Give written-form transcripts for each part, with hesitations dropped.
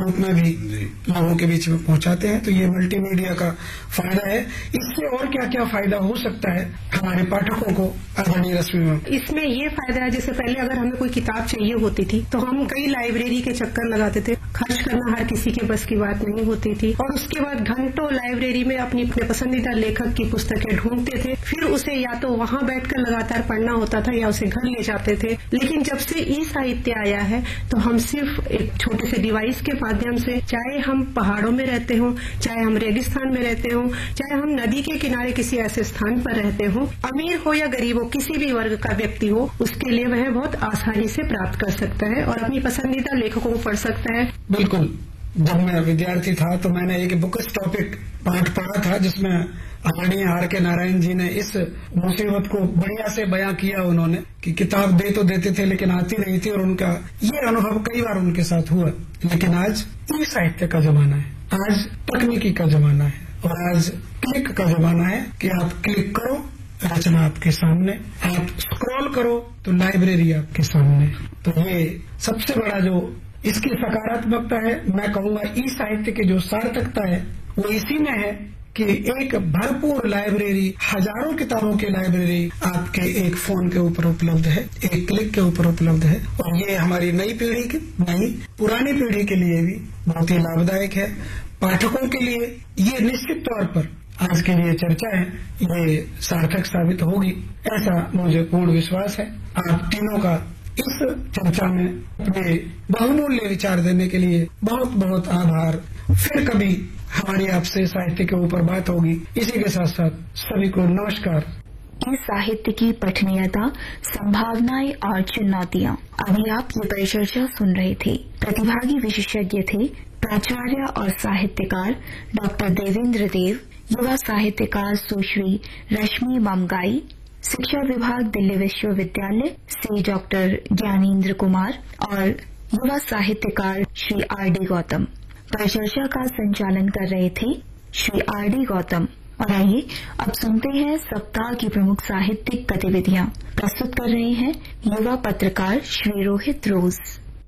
रूप में भी लोगों के बीच में पहुंचाते हैं। तो ये मल्टीमीडिया का फायदा है। इससे और क्या क्या फायदा हो सकता है हमारे पाठकों को आदरणीय रश्मि मैम? इसमें ये फायदा है, जैसे पहले अगर हमें कोई किताब चाहिए होती थी तो हम कई लाइब्रेरी के चक्कर लगाते थे, खर्च करना हर किसी के बस की बात नहीं होती थी, और उसके बाद घंटों लाइब्रेरी में अपने पसंदीदा लेखक की पुस्तकें ढूंढते थे, फिर उसे या तो वहां बैठकर लगातार पढ़ना होता था या उसे घर ले जाते थे। लेकिन जब से ई साहित्य आया है तो हम सिर्फ एक छोटे से डिवाइस के माध्यम से, चाहे हम पहाड़ों में रहते हों, चाहे हम रेगिस्तान में रहते हों, चाहे हम नदी के किनारे किसी ऐसे स्थान पर रहते हों, अमीर हो या गरीब हो, किसी भी वर्ग का व्यक्ति हो, उसके लिए वह बहुत आसानी से प्राप्त कर सकता है और अपनी पसंदीदा लेखकों को पढ़ सकता है। बिल्कुल। जब मैं विद्यार्थी था तो मैंने एक बुक्स टॉपिक पाठ पढ़ा था जिसमें आदरणीय आर के नारायण जी ने इस मुसीबत को बढ़िया से बयां किया। उन्होंने कि किताब दे तो देते थे लेकिन आती नहीं थी, और उनका ये अनुभव कई बार उनके साथ हुआ। लेकिन आज ई साहित्य का जमाना है, आज तकनीकी का जमाना है, और आज क्लिक का जमाना है कि आप क्लिक करो, रचना आपके सामने, आप स्क्रॉल करो तो लाइब्रेरी आपके सामने। तो ये सबसे बड़ा जो इसकी सकारात्मकता है, मैं कहूंगा ई साहित्य की जो सार्थकता है वो इसी में है कि एक भरपूर लाइब्रेरी, हजारों किताबों की लाइब्रेरी आपके एक फोन के ऊपर उपलब्ध है, एक क्लिक के ऊपर उपलब्ध है। और ये हमारी नई पीढ़ी की नहीं, पुरानी पीढ़ी के लिए भी बहुत ही लाभदायक है। पाठकों के लिए ये निश्चित तौर पर आज की ये चर्चा है, ये सार्थक साबित होगी, ऐसा मुझे पूर्ण विश्वास है। आप तीनों का इस चर्चा में अपने बहुमूल्य विचार देने के लिए बहुत बहुत आभार। फिर कभी हमारी आपसे साहित्य के ऊपर बात होगी। इसी के साथ साथ सभी को नमस्कार। इस साहित्य की पठनीयता, संभावनाएं और चुनौतियां, अभी आप ये परिचर्चा सुन रहे थे। प्रतिभागी विशेषज्ञ थे प्राचार्य और साहित्यकार डॉक्टर देवेंद्र देव, युवा साहित्यकार सुश्री रश्मि ममगाई, शिक्षा विभाग दिल्ली विश्वविद्यालय से डॉक्टर ज्ञानेन्द्र कुमार और युवा साहित्यकार श्री आर.डी. गौतम। परिचर्चा का संचालन कर रहे थे श्री आर.डी. गौतम। और आइए अब सुनते हैं सप्ताह की प्रमुख साहित्यिक गतिविधियां। प्रस्तुत कर रहे हैं युवा पत्रकार श्री रोहित रोज।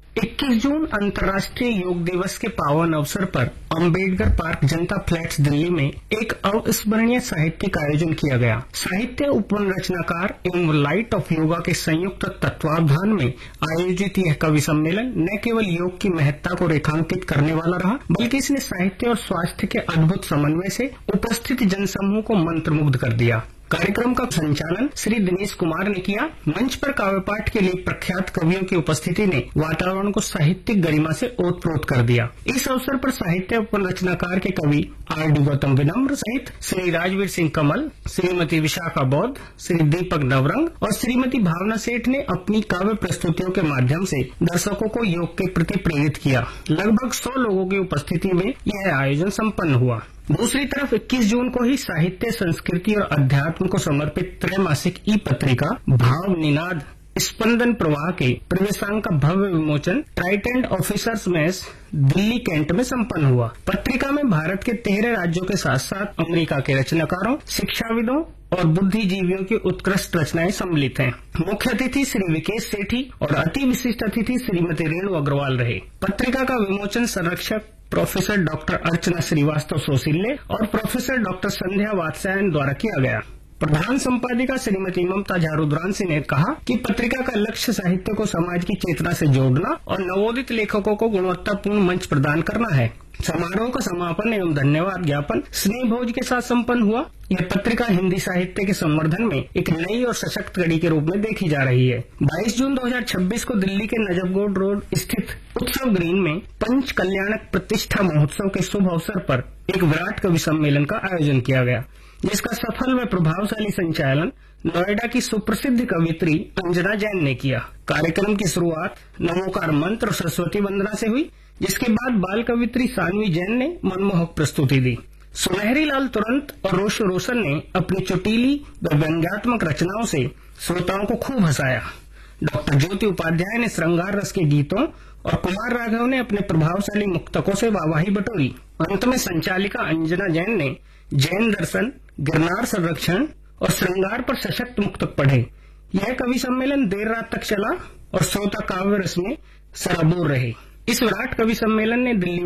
21 जून अंतर्राष्ट्रीय योग दिवस के पावन अवसर पर अम्बेडकर पार्क जनता फ्लैट्स दिल्ली में एक अविस्मरणीय साहित्यिक आयोजन किया गया। साहित्य उपन्यासकार एवं लाइट ऑफ योगा के संयुक्त तत्वावधान में आयोजित यह कवि सम्मेलन न केवल योग की महत्ता को रेखांकित करने वाला रहा, बल्कि इसने साहित्य और स्वास्थ्य के अद्भुत समन्वय से उपस्थित जनसमूह को मंत्रमुग्ध कर दिया। कार्यक्रम का संचालन श्री दिनेश कुमार ने किया। मंच पर काव्य पाठ के लिए प्रख्यात कवियों की उपस्थिति ने वातावरण को साहित्यिक गरिमा से ओतप्रोत कर दिया। इस अवसर पर साहित्य उपन्यासकार के कवि आर.डी. गौतम विनम्र सहित श्री राजवीर सिंह कमल, श्रीमती विशाखा बौद्ध, श्री दीपक नवरंग और श्रीमती भावना सेठ ने अपनी काव्य प्रस्तुतियों के माध्यम से दर्शकों को योग के प्रति प्रेरित किया। लगभग 100 लोगों की उपस्थिति में यह आयोजन सम्पन्न हुआ। दूसरी तरफ 21 जून को ही साहित्य, संस्कृति और अध्यात्म को समर्पित त्रैमासिक ई पत्रिका भाव निनाद स्पंदन प्रवाह के प्रवेशांक का भव्य विमोचन Trident officers mess Delhi cantt में संपन्न हुआ। पत्रिका में भारत के 13 राज्यों के साथ साथ अमेरिका के रचनाकारों, शिक्षाविदों और बुद्धिजीवियों की उत्कृष्ट रचनाएं सम्मिलित हैं। मुख्य अतिथि श्री विकेश सेठी और अति विशिष्ट अतिथि श्रीमती रेणु अग्रवाल रहे। पत्रिका का विमोचन संरक्षक प्रोफेसर डॉक्टर अर्चना श्रीवास्तव सोसिल्ले और प्रोफेसर डॉक्टर संध्या वात्स्यायन द्वारा किया गया। प्रधान संपादिका श्रीमती ममता झा रुद्रांशी ने कहा कि पत्रिका का लक्ष्य साहित्य को समाज की चेतना से जोड़ना और नवोदित लेखकों को गुणवत्तापूर्ण मंच प्रदान करना है। समारोह का समापन एवं धन्यवाद ज्ञापन स्नेह भोज के साथ संपन्न हुआ। यह पत्रिका हिंदी साहित्य के संवर्धन में एक नई और सशक्त कड़ी के रूप में देखी जा रही है। 22 जून 2026 को दिल्ली के नजफगोड रोड स्थित उत्सव ग्रीन में पंच कल्याणक प्रतिष्ठा महोत्सव के शुभ अवसर पर एक विराट कवि सम्मेलन का आयोजन किया गया, जिसका सफल व प्रभावशाली संचालन नोएडा की सुप्रसिद्ध कवियत्री अंजना जैन ने किया। कार्यक्रम की शुरुआत नमोकार मंत्र और सरस्वती वंदना से हुई, जिसके बाद बाल कवित्री सानवी जैन ने मनमोहक प्रस्तुति दी। सुनहरी लाल तुरंत और रोशो रोशन ने अपनी चुटीली व व्यंग्यात्मक रचनाओं से श्रोताओं को खूब हंसाया। डॉक्टर ज्योति उपाध्याय ने श्रृंगार रस के गीतों और कुमार राघव ने अपने प्रभावशाली मुक्तकों से वाहवाही बटोरी। अंत में संचालिका अंजना जैन ने जैन दर्शन, गिरनार संरक्षण और श्रृंगार पर सशक्त मुक्तक पढ़े। यह कवि सम्मेलन देर रात तक चला और श्रोता काव्य रस में सराबोर रहे। इस विराट कवि सम्मेलन ने दिल्ली